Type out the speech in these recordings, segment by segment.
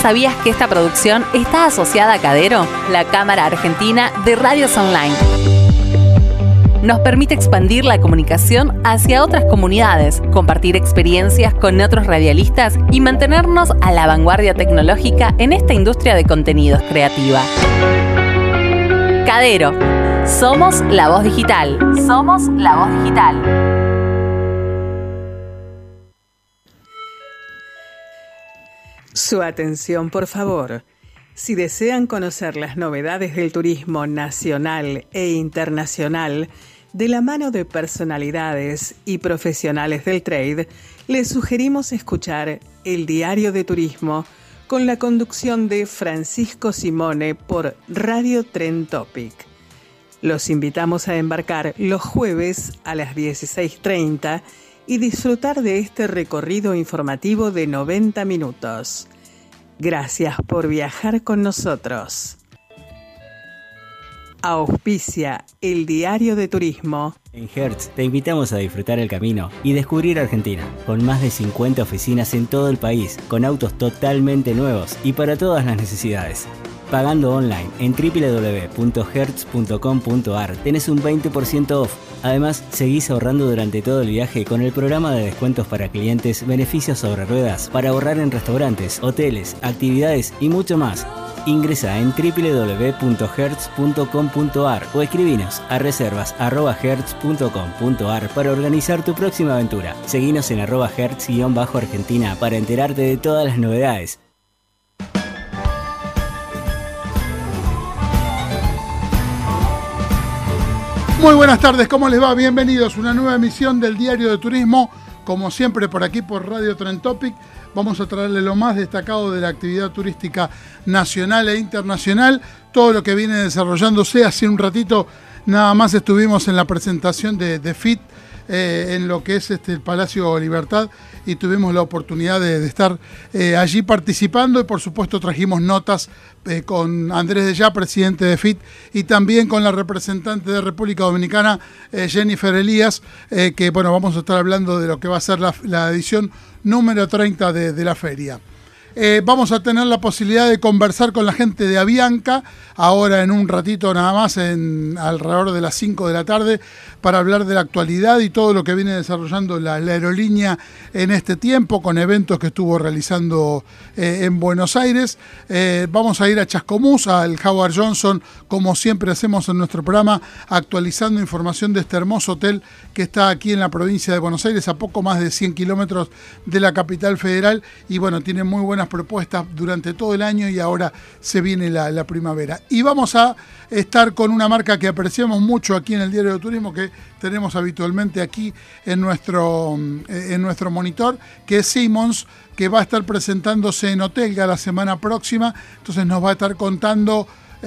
¿Sabías que esta producción está asociada a Cadero, la Cámara Argentina de Radios Online? Nos permite expandir la comunicación hacia otras comunidades, compartir experiencias con otros radialistas y mantenernos a la vanguardia tecnológica en esta industria de contenidos creativa. Cadero. Somos la voz digital. Somos la voz digital. Su atención, por favor. Si desean conocer las novedades del turismo nacional e internacional, de la mano de personalidades y profesionales del trade, les sugerimos escuchar El Diario de Turismo con la conducción de Francisco Simone por Radio Trend Topic. Los invitamos a embarcar los jueves a las 16:30 y disfrutar de este recorrido informativo de 90 minutos. Gracias por viajar con nosotros. Auspicia El Diario de Turismo. En Hertz te invitamos a disfrutar el camino y descubrir Argentina, con más de 50 oficinas en todo el país, con autos totalmente nuevos y para todas las necesidades. Pagando online en www.hertz.com.ar tenés un 20% off. Además, seguís ahorrando durante todo el viaje con el programa de descuentos para clientes, beneficios sobre ruedas, para ahorrar en restaurantes, hoteles, actividades y mucho más. Ingresa en www.hertz.com.ar o escribinos a reservas@hertz.com.ar para organizar tu próxima aventura. Seguinos en @hertz_argentina para enterarte de todas las novedades. Muy buenas tardes, ¿cómo les va? Bienvenidos a una nueva emisión del Diario de Turismo. Como siempre, por aquí por Radio Trend Topic, vamos a traerle lo más destacado de la actividad turística nacional e internacional, todo lo que viene desarrollándose. Hace un ratito nada más estuvimos en la presentación de FIT en lo que es el Palacio Libertad y tuvimos la oportunidad de estar allí participando y por supuesto trajimos notas con Andrés Deyá, presidente de FIT, y también con la representante de República Dominicana, Jennifer Elías, que bueno, vamos a estar hablando de lo que va a ser la edición número 30 de la feria. Vamos a tener la posibilidad de conversar con la gente de Avianca, ahora en un ratito nada más, alrededor de las 5 de la tarde, para hablar de la actualidad y todo lo que viene desarrollando la aerolínea en este tiempo, con eventos que estuvo realizando en Buenos Aires. Vamos a ir a Chascomús, al Howard Johnson, como siempre hacemos en nuestro programa, actualizando información de este hermoso hotel que está aquí en la provincia de Buenos Aires, a poco más de 100 kilómetros de la capital federal, y bueno, tiene muy buenas propuestas durante todo el año y ahora se viene la primavera. Y vamos a estar con una marca que apreciamos mucho aquí en el Diario de Turismo, que tenemos habitualmente aquí en nuestro monitor, que es Simmons, que va a estar presentándose en Hotelga la semana próxima. Entonces nos va a estar contando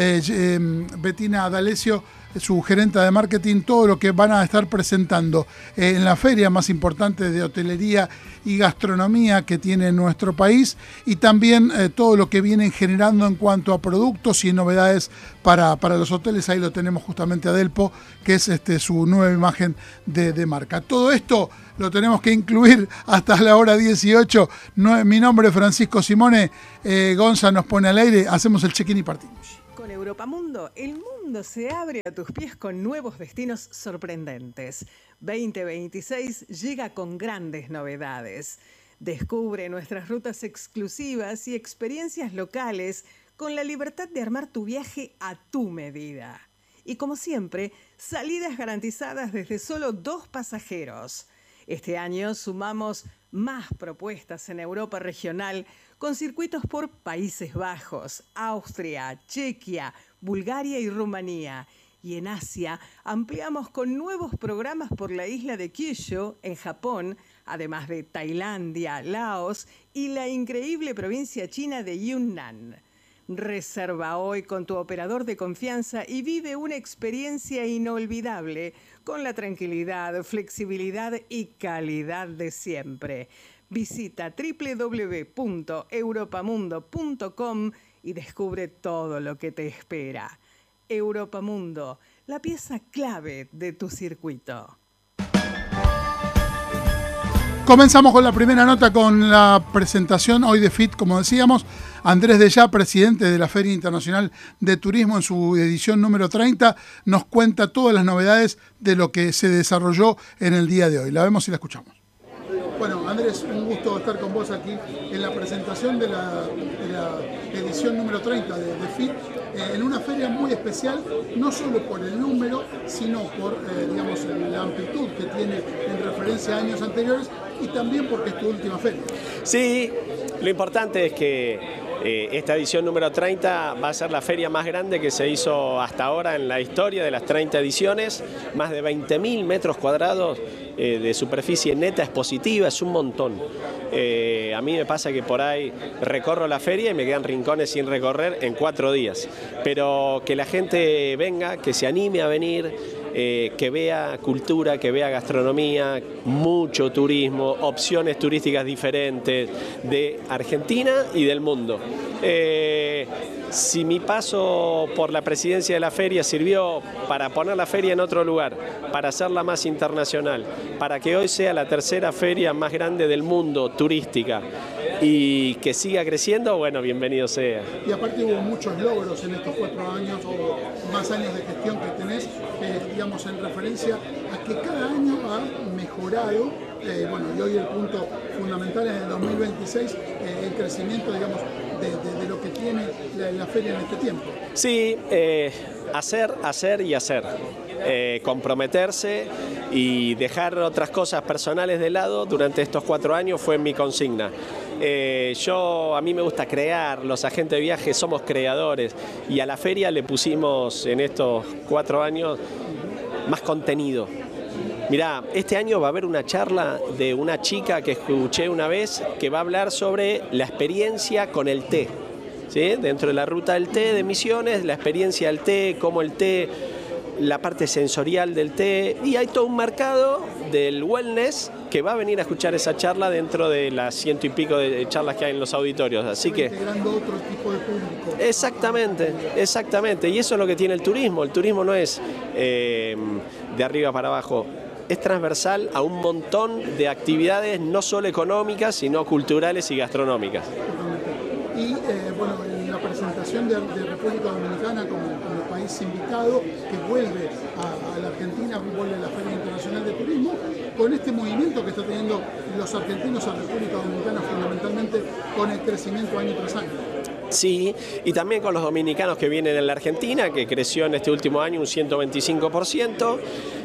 Bettina D'Alessio, su gerente de marketing, todo lo que van a estar presentando en la feria más importante de hotelería y gastronomía que tiene nuestro país, y también todo lo que vienen generando en cuanto a productos y novedades para los hoteles. Ahí lo tenemos justamente a Delpo, que es su nueva imagen de marca. Todo esto lo tenemos que incluir hasta la hora 18. Mi nombre es Francisco Simone, Gonza nos pone al aire, hacemos el check-in y partimos. Con Europa Mundo, el mundo se abre a tus pies con nuevos destinos sorprendentes. 2026 llega con grandes novedades. Descubre nuestras rutas exclusivas y experiencias locales con la libertad de armar tu viaje a tu medida. Y como siempre, salidas garantizadas desde solo 2 pasajeros. Este año sumamos más propuestas en Europa regional con circuitos por Países Bajos, Austria, Chequia, Bulgaria y Rumanía. Y en Asia ampliamos con nuevos programas por la isla de Kyushu, en Japón, además de Tailandia, Laos y la increíble provincia china de Yunnan. Reserva hoy con tu operador de confianza y vive una experiencia inolvidable con la tranquilidad, flexibilidad y calidad de siempre. Visita www.europamundo.com y descubre todo lo que te espera. Europa Mundo, la pieza clave de tu circuito. Comenzamos con la primera nota con la presentación hoy de FIT, como decíamos. Andrés Dellá, presidente de la Feria Internacional de Turismo, en su edición número 30, nos cuenta todas las novedades de lo que se desarrolló en el día de hoy. La vemos y la escuchamos. Bueno, Andrés, un gusto estar con vos aquí en la presentación de la edición número 30 de FIT, en una feria muy especial, no solo por el número, sino por digamos, la amplitud que tiene en referencia a años anteriores y también porque es tu última feria. Sí, lo importante es que esta edición número 30 va a ser la feria más grande que se hizo hasta ahora en la historia de las 30 ediciones, más de 20.000 metros cuadrados de superficie neta expositiva, es un montón. A mí me pasa que por ahí recorro la feria y me quedan rincones sin recorrer en 4 días, pero que la gente venga, que se anime a venir, que vea cultura, que vea gastronomía, mucho turismo, opciones turísticas diferentes de Argentina y del mundo. Si mi paso por la presidencia de la feria sirvió para poner la feria en otro lugar, para hacerla más internacional, para que hoy sea la tercera feria más grande del mundo turística y que siga creciendo, bueno, bienvenido sea. Y aparte hubo muchos logros en estos 4 años o más años de gestión que tenés, digamos, en referencia a que cada año ha mejorado, bueno, y hoy el punto fundamental es en el 2026, el crecimiento, digamos, de lo que tiene la feria en este tiempo. Sí, hacer y hacer. Comprometerse y dejar otras cosas personales de lado durante estos 4 años fue mi consigna. A mí me gusta crear, los agentes de viaje somos creadores y a la feria le pusimos en estos 4 años más contenido. Mirá, este año va a haber una charla de una chica que escuché una vez que va a hablar sobre la experiencia con el té, ¿sí? Dentro de la ruta del té de Misiones, la experiencia del té, cómo el té, la parte sensorial del té, y hay todo un mercado del wellness que va a venir a escuchar esa charla dentro de las 100 y pico de charlas que hay en los auditorios, así que integrando otro tipo de público. Exactamente, y eso es lo que tiene el turismo no es de arriba para abajo, es transversal a un montón de actividades no solo económicas, sino culturales y gastronómicas. Y bueno, en la presentación de República Dominicana como país invitado que vuelve a la Argentina, vuelve a la Feria Internacional de Turismo, con este movimiento que está teniendo los argentinos a República Dominicana fundamentalmente con el crecimiento año tras año. Sí, y también con los dominicanos que vienen en la Argentina, que creció en este último año un 125%.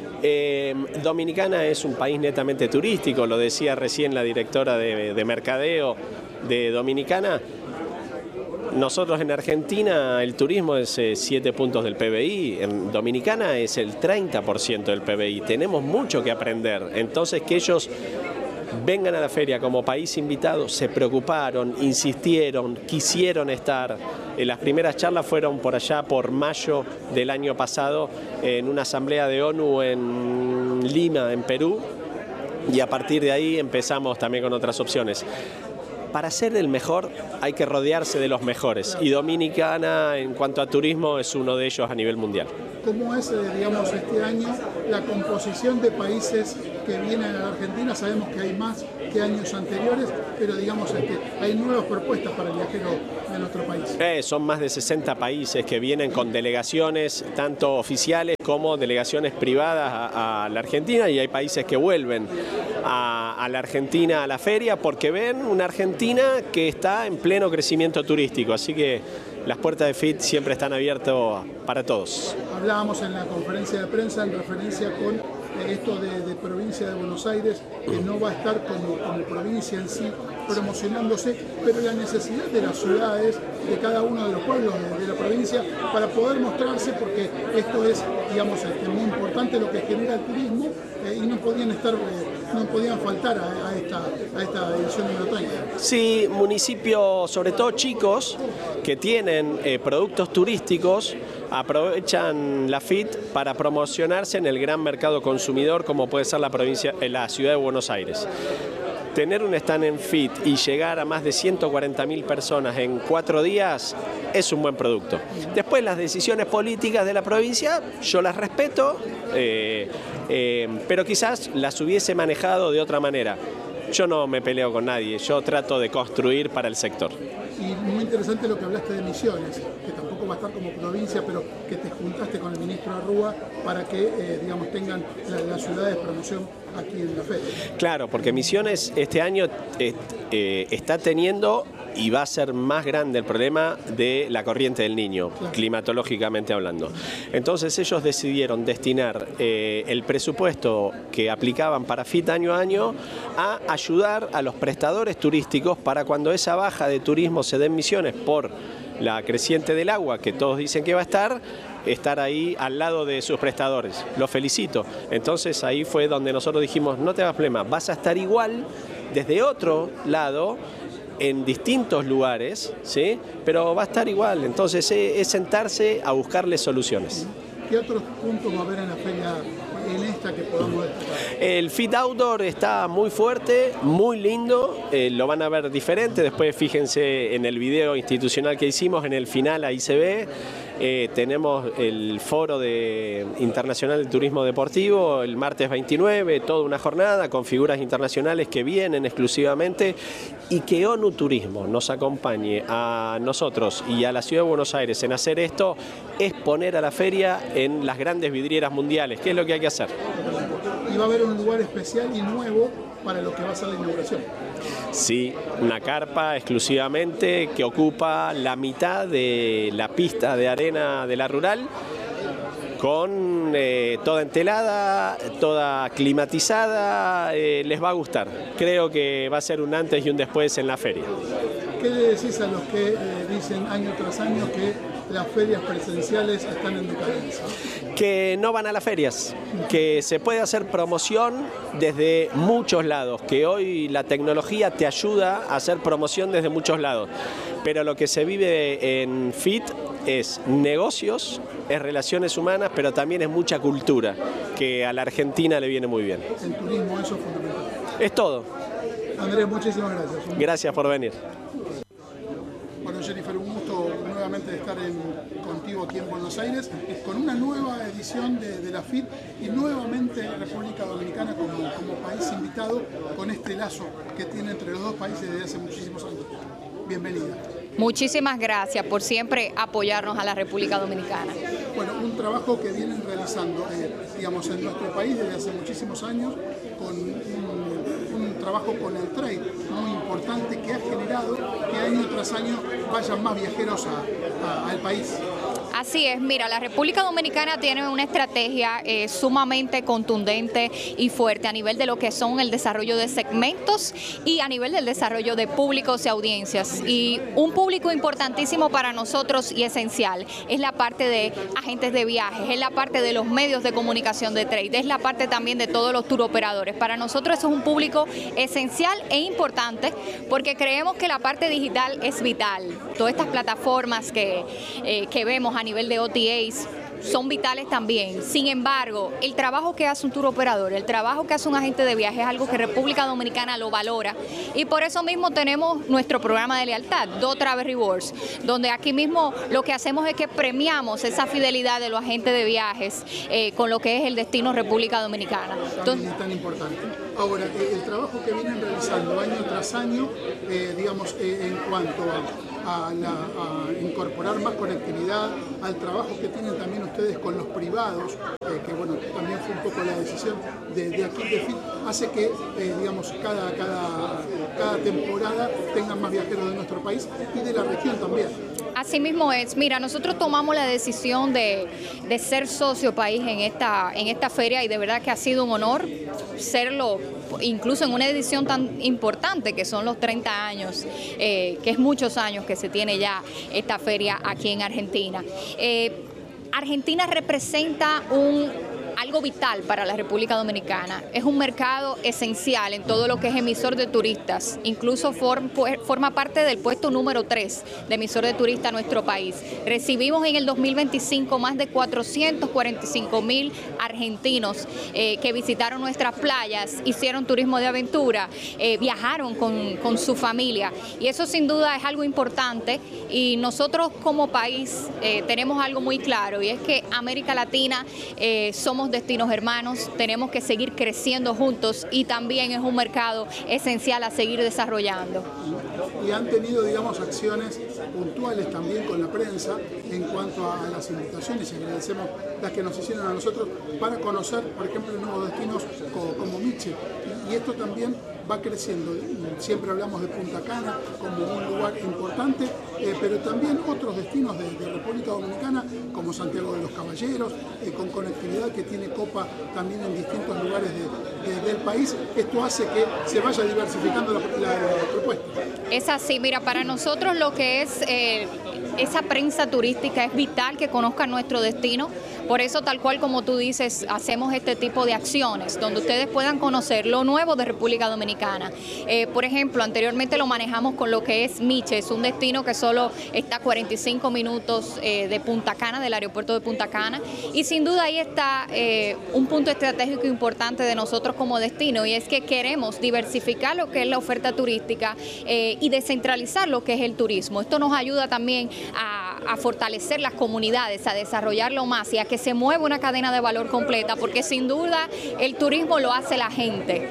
Dominicana es un país netamente turístico, lo decía recién la directora de mercadeo de Dominicana. Nosotros en Argentina el turismo es 7 puntos del PBI, en Dominicana es el 30% del PBI, tenemos mucho que aprender, entonces que ellos vengan a la feria como país invitado, se preocuparon, insistieron, quisieron estar. Las primeras charlas fueron por allá por mayo del año pasado en una asamblea de ONU en Lima, en Perú, y a partir de ahí empezamos también con otras opciones. Para ser el mejor hay que rodearse de los mejores y Dominicana en cuanto a turismo es uno de ellos a nivel mundial. ¿Cómo es, digamos, este año la composición de países que vienen a la Argentina? Sabemos que hay más que años anteriores, pero digamos hay nuevas propuestas para el viajero de nuestro país. Son más de 60 países que vienen con delegaciones, tanto oficiales como delegaciones privadas a la Argentina, y hay países que vuelven a la Argentina a la feria porque ven una Argentina que está en pleno crecimiento turístico, así que las puertas de FIT siempre están abiertas para todos. Hablábamos en la conferencia de prensa en referencia con esto de provincia de Buenos Aires, que no va a estar como provincia en sí promocionándose, pero la necesidad de las ciudades, de cada uno de los pueblos de la provincia, para poder mostrarse, porque esto es, digamos, muy importante lo que genera el turismo, y no podían faltar a esta edición número 30. Sí, municipios, sobre todo chicos, que tienen productos turísticos, aprovechan la FIT para promocionarse en el gran mercado consumidor como puede ser la ciudad de Buenos Aires. Tener un stand en FIT y llegar a más de 140.000 personas en 4 días es un buen producto. Después las decisiones políticas de la provincia yo las respeto, pero quizás las hubiese manejado de otra manera. yo no me peleo con nadie, yo trato de construir para el sector. Y muy interesante lo que hablaste de Misiones, que tampoco va a estar como provincia, pero que te juntaste con el ministro Arrúa para que, digamos, tengan las ciudades de promoción aquí en la feria. Claro, porque Misiones este año está teniendo y va a ser más grande el problema de la corriente del Niño, claro, climatológicamente hablando. Entonces ellos decidieron destinar el presupuesto que aplicaban para FIT año a año a ayudar a los prestadores turísticos para cuando esa baja de turismo se dé en Misiones por la creciente del agua, que todos dicen que va a estar ahí al lado de sus prestadores. Los felicito. Entonces ahí fue donde nosotros dijimos, no te hagas problema, vas a estar igual desde otro lado, en distintos lugares, ¿sí? Pero va a estar igual. Entonces es sentarse a buscarle soluciones. ¿Qué otros puntos va a haber en la feria en esta que podamos destacar? El Fit Outdoor está muy fuerte, muy lindo, lo van a ver diferente. Después fíjense en el video institucional que hicimos, en el final ahí se ve. Tenemos el Foro Internacional de Turismo Deportivo el martes 29, toda una jornada con figuras internacionales que vienen exclusivamente, y que ONU Turismo nos acompañe a nosotros y a la Ciudad de Buenos Aires en hacer esto, es poner a la feria en las grandes vidrieras mundiales, que es lo que hay que hacer. Y va a haber un lugar especial y nuevo para lo que va a ser la inauguración. Sí, una carpa exclusivamente que ocupa la mitad de la pista de arena de la Rural, con toda entelada, toda climatizada, les va a gustar. Creo que va a ser un antes y un después en la feria. ¿Qué le decís a los que dicen año tras año que las ferias presenciales están en decadencia? Que no van a las ferias, que se puede hacer promoción desde muchos lados, que hoy la tecnología te ayuda a hacer promoción desde muchos lados, pero lo que se vive en FIT es negocios, es relaciones humanas, pero también es mucha cultura, que a la Argentina le viene muy bien. En turismo eso es fundamental. Es todo. Andrés, muchísimas gracias. Gracias por venir. Bueno, Jennifer, un gusto nuevamente de estar contigo aquí en Buenos Aires, con una nueva edición de la FIT y nuevamente República Dominicana como país invitado, con este lazo que tiene entre los dos países desde hace muchísimos años. Bienvenida. Muchísimas gracias por siempre apoyarnos a la República Dominicana. Bueno, un trabajo que vienen realizando, digamos, en nuestro país desde hace muchísimos años, con un trabajo con el trade muy importante que ha generado que año tras año vayan más viajeros al país. Así es, mira, la República Dominicana tiene una estrategia sumamente contundente y fuerte a nivel de lo que son el desarrollo de segmentos y a nivel del desarrollo de públicos y audiencias. Y un público importantísimo para nosotros y esencial es la parte de agentes de viajes, es la parte de los medios de comunicación de trade, es la parte también de todos los tour operadores. Para nosotros eso es un público esencial e importante porque creemos que la parte digital es vital. Todas estas plataformas que vemos a nivel de OTAs son vitales también. Sin embargo, el trabajo que hace un tour operador, el trabajo que hace un agente de viaje es algo que República Dominicana lo valora y por eso mismo tenemos nuestro programa de lealtad, Do Travel Rewards, donde aquí mismo lo que hacemos es que premiamos esa fidelidad de los agentes de viajes con lo que es el destino República Dominicana. También es tan importante. Ahora, el trabajo que vienen realizando año tras año, digamos, en cuanto a incorporar más conectividad, al trabajo que tienen también ustedes con los privados, que bueno, también fue un poco la decisión de aquí de FIT, hace que, digamos, cada temporada tengan más viajeros de nuestro país y de la región también. Así mismo es. Mira, nosotros tomamos la decisión de ser socio país en esta feria y de verdad que ha sido un honor serlo, incluso en una edición tan importante que son los 30 años, que es muchos años que se tiene ya esta feria aquí en Argentina. Argentina representa algo vital para la República Dominicana. Es un mercado esencial en todo lo que es emisor de turistas. Incluso forma parte del puesto número 3 de emisor de turistas a nuestro país. Recibimos en el 2025 más de 445.000 argentinos que visitaron nuestras playas, hicieron turismo de aventura, viajaron con su familia. Y eso sin duda es algo importante y nosotros como país tenemos algo muy claro y es que América Latina somos somos destinos hermanos, tenemos que seguir creciendo juntos y también es un mercado esencial a seguir desarrollando. Y han tenido, digamos, acciones puntuales también con la prensa en cuanto a las invitaciones, y agradecemos las que nos hicieron a nosotros para conocer, por ejemplo, nuevos destinos como Miche. Y esto también va creciendo. Siempre hablamos de Punta Cana como un lugar importante, pero también otros destinos de República Dominicana, como Santiago de los Caballeros, con conectividad que tiene Copa también en distintos lugares del país. Esto hace que se vaya diversificando la propuesta. Es así, mira, para nosotros lo que es esa prensa turística es vital que conozcan nuestro destino. Por eso, tal cual como tú dices, hacemos este tipo de acciones donde ustedes puedan conocer lo nuevo de República Dominicana. Por ejemplo, anteriormente lo manejamos con lo que es Miche, es un destino que solo está a 45 minutos de Punta Cana, del aeropuerto de Punta Cana, y sin duda ahí está un punto estratégico importante de nosotros como destino, y es que queremos diversificar lo que es la oferta turística y descentralizar lo que es el turismo. Esto nos ayuda también a fortalecer las comunidades, a desarrollarlo más y a que se mueva una cadena de valor completa, porque sin duda el turismo lo hace la gente.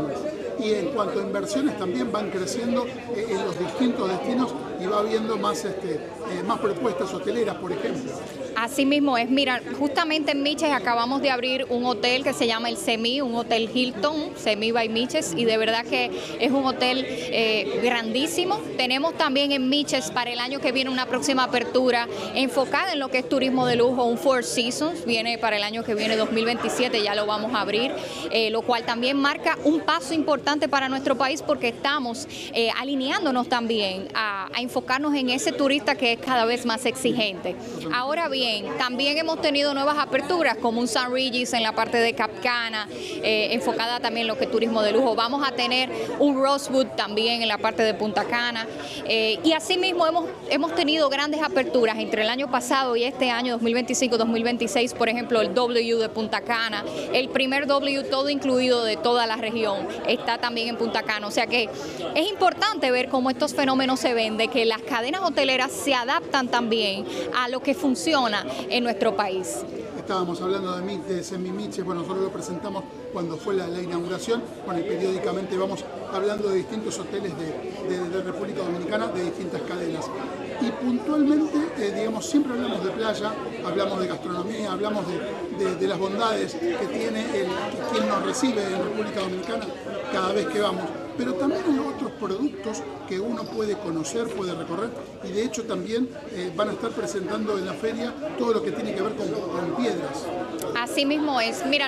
Y en cuanto a inversiones también van creciendo en los distintos destinos y va habiendo más propuestas hoteleras, por ejemplo. Así mismo es. Mira, justamente en Miches acabamos de abrir un hotel que se llama el Semi, un hotel Hilton, Semi by Miches, y de verdad que es un hotel grandísimo. Tenemos también en Miches para el año que viene una próxima apertura enfocada en lo que es turismo de lujo, un Four Seasons, viene para el año que viene 2027, ya lo vamos a abrir, lo cual también marca un paso importante para nuestro país porque estamos alineándonos también a enfocarnos en ese turista que es cada vez más exigente. Ahora bien, también hemos tenido nuevas aperturas como un St. Regis en la parte de Cap Cana, enfocada también en lo que es turismo de lujo. Vamos a tener un Rosewood también en la parte de Punta Cana y asimismo hemos tenido grandes aperturas entre el año pasado y este año 2025-2026, por ejemplo el W de Punta Cana, el primer W todo incluido de toda la región está también en Punta Cana, o sea que es importante ver cómo estos fenómenos se ven, de que las cadenas hoteleras se adaptan también a lo que funciona en nuestro país. Estábamos hablando de Semi Miche, bueno, nosotros lo presentamos cuando fue la inauguración, bueno, y periódicamente vamos hablando de distintos hoteles de República Dominicana, de distintas cadenas. Y puntualmente, digamos, siempre hablamos de playa, hablamos de gastronomía, hablamos de las bondades que tiene quien nos recibe en República Dominicana cada vez que vamos. Pero también hay otros productos que uno puede conocer, puede recorrer, y de hecho también van a estar presentando en la feria todo lo que tiene que ver con piedras. Así mismo es. Mira,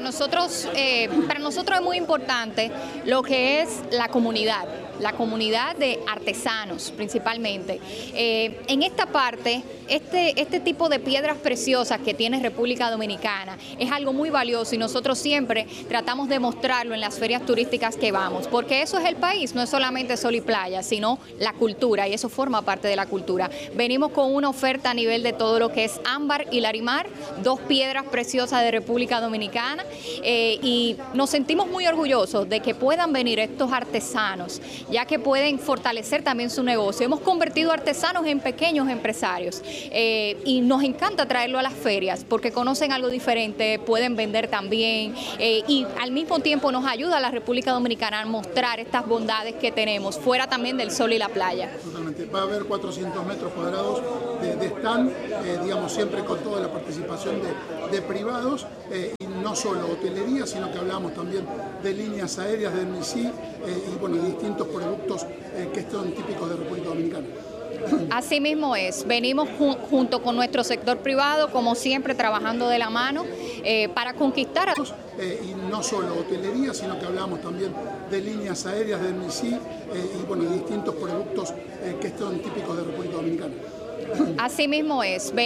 para nosotros es muy importante lo que es la comunidad de artesanos principalmente. En esta parte, este tipo de piedras preciosas que tiene República Dominicana es algo muy valioso y nosotros siempre tratamos de mostrarlo en las ferias turísticas que vamos, porque eso es el país, no es solamente sol y playa, sino la cultura, y eso forma parte de la cultura. Venimos con una oferta a nivel de todo lo que es ámbar y larimar, dos piedras preciosas de República Dominicana, y nos sentimos muy orgullosos de que puedan venir estos artesanos, ya que pueden fortalecer también su negocio. Hemos convertido artesanos en pequeños empresarios y nos encanta traerlo a las ferias porque conocen algo diferente, pueden vender también y al mismo tiempo nos ayuda a la República Dominicana a mostrar estas bondades que tenemos, fuera también del sol y la playa. Totalmente. Va a haber 400 metros cuadrados de stand, digamos, siempre con toda la participación de privados, y no solo hotelería, sino que hablamos también de líneas aéreas, de MISI, y bueno, distintos productos que son típicos de República Dominicana. Así mismo es, venimos junto con nuestro sector privado, como siempre, trabajando de la mano para conquistar y no solo hotelería, sino que hablamos también de líneas aéreas, de MISI, y bueno, distintos productos que son típicos de República Dominicana. Así mismo es.